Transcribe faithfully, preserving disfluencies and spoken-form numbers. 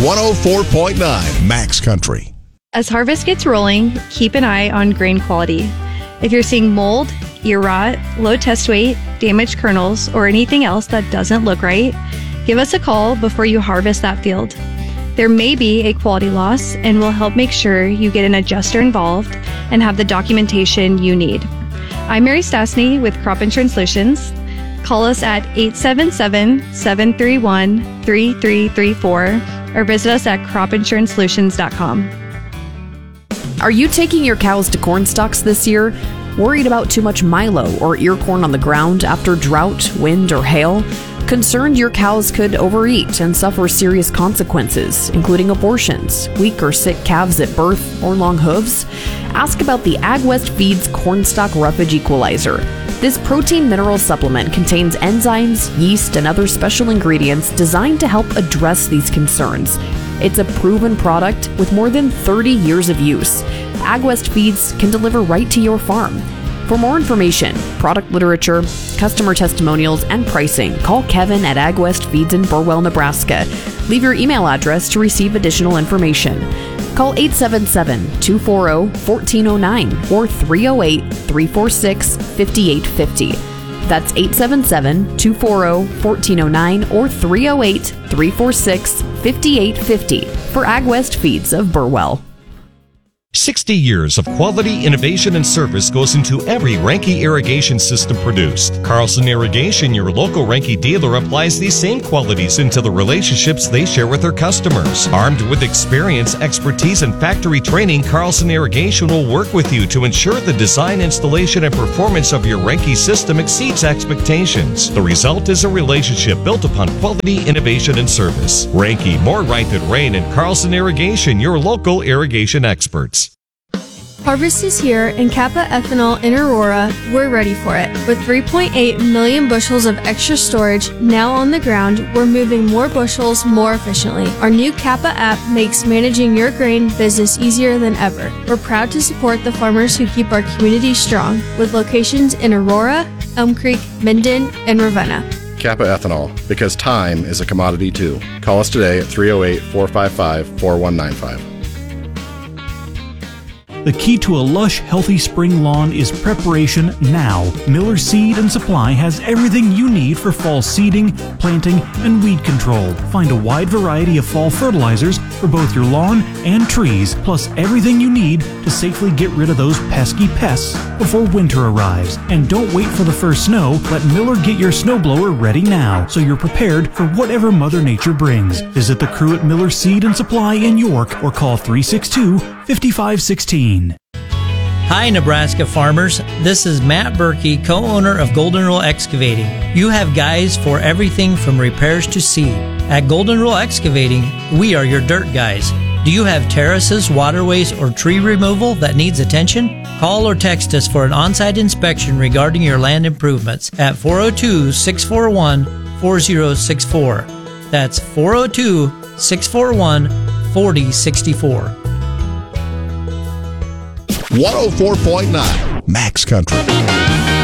one oh four point nine Max Country. As harvest gets rolling, keep an eye on grain quality. If you're seeing mold, ear rot, low test weight, damaged kernels, or anything else that doesn't look right, give us a call before you harvest that field. There may be a quality loss, and we'll help make sure you get an adjuster involved and have the documentation you need. I'm Mary Stastny with Crop Insurance Solutions. Call us at eight seven seven, seven three one, three three three four or visit us at crop insurance solutions dot com. Are you taking your cows to corn stalks this year? Worried about too much milo or ear corn on the ground after drought, wind, or hail? Concerned your cows could overeat and suffer serious consequences, including abortions, weak or sick calves at birth, or long hooves? Ask about the AgWest Feeds Cornstalk Roughage Equalizer. This protein mineral supplement contains enzymes, yeast, and other special ingredients designed to help address these concerns. It's a proven product with more than thirty years of use. AgWest Feeds can deliver right to your farm. For more information, product literature, customer testimonials, and pricing, call Kevin at AgWest Feeds in Burwell, Nebraska. Leave your email address to receive additional information. Call eight seven seven, two four zero, one four zero nine or three oh eight, three four six, five eight five oh. That's eight seven seven, two four zero, one four zero nine or three oh eight, three four six, five eight five oh for AgWest Feeds of Burwell. sixty years of quality, innovation, and service goes into every Reinke irrigation system produced. Carlson Irrigation, your local Reinke dealer, applies these same qualities into the relationships they share with their customers. Armed with experience, expertise, and factory training, Carlson Irrigation will work with you to ensure the design, installation, and performance of your Reinke system exceeds expectations. The result is a relationship built upon quality, innovation, and service. Reinke, more right than rain, and Carlson Irrigation, your local irrigation experts. Harvest is here, and Kappa Ethanol in Aurora, we're ready for it. With three point eight million bushels of extra storage now on the ground, we're moving more bushels more efficiently. Our new Kappa app makes managing your grain business easier than ever. We're proud to support the farmers who keep our community strong, with locations in Aurora, Elm Creek, Minden, and Ravenna. Kappa Ethanol, because time is a commodity too. Call us today at three oh eight, four five five, four one nine five. The key to a lush, healthy spring lawn is preparation now. Miller Seed and Supply has everything you need for fall seeding, planting, and weed control. Find a wide variety of fall fertilizers for both your lawn and trees, plus everything you need to safely get rid of those pesky pests before winter arrives. And don't wait for the first snow. Let Miller get your snowblower ready now, so you're prepared for whatever Mother Nature brings. Visit the crew at Miller Seed and Supply in York or call three six two, five five one six. Hi, Nebraska farmers. This is Matt Berkey, co-owner of Golden Rule Excavating. You have guys for everything from repairs to seed. At Golden Rule Excavating, we are your dirt guys. Do you have terraces, waterways, or tree removal that needs attention? Call or text us for an on-site inspection regarding your land improvements at four oh two, six four one, four oh six four. That's four oh two, six four one, four oh six four. one oh four point nine Max Country.